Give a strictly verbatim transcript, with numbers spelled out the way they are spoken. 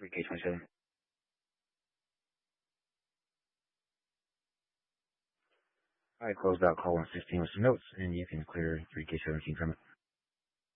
three K twenty-seven. I closed out call one sixteen with some notes, and you can clear three K seventeen from it.